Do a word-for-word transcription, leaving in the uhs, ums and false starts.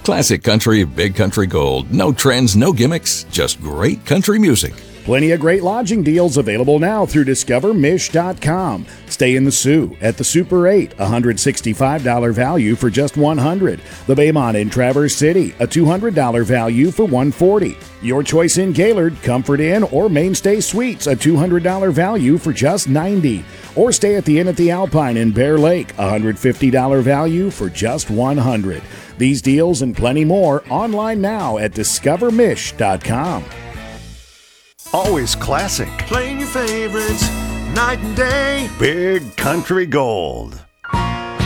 Classic country, big country gold. No trends, no gimmicks, just great country music. Plenty of great lodging deals available now through discover mish dot com. Stay in the Sioux at the Super eight, a one hundred sixty-five dollars value for just one hundred dollars. The Baymont in Traverse City, a two hundred dollars value for one hundred forty dollars. Your choice in Gaylord, Comfort Inn, or Mainstay Suites, a two hundred dollars value for just ninety dollars. Or stay at the Inn at the Alpine in Bear Lake, a one hundred fifty dollars value for just one hundred dollars. These deals and plenty more online now at discover mish dot com. Always classic. Playing your favorites night and day. Big Country Gold.